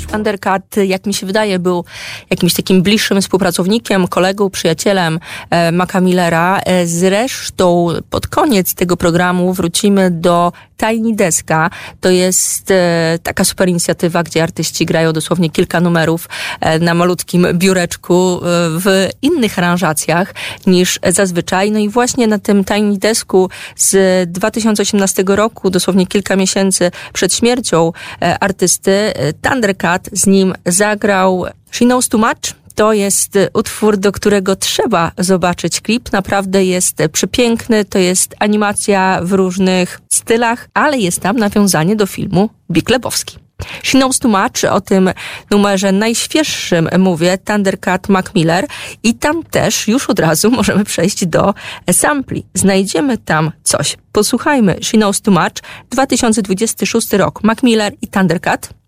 Thundercat, jak mi się wydaje, był jakimś takim bliższym współpracownikiem, kolegą, przyjacielem Maca Millera. Zresztą pod koniec tego programu wrócimy do Tiny Deska. To jest taka super inicjatywa, gdzie artyści grają dosłownie kilka numerów na malutkim biureczku w innych aranżacjach niż zazwyczaj. No i właśnie na tym Tiny Desku z 2018 roku, dosłownie kilka miesięcy przed śmiercią artysty, Thundercat z nim zagrał She Knows Too Much. To jest utwór, do którego trzeba zobaczyć klip. Naprawdę jest przepiękny, to jest animacja w różnych stylach, ale jest tam nawiązanie do filmu Big Lebowski. She Knows Too Much, o tym numerze najświeższym mówię, Thundercat, Mac Miller, i tam też już od razu możemy przejść do sampli. Znajdziemy tam coś. Posłuchajmy She Knows Too Much, 2026 rok, Mac Miller i Thundercat.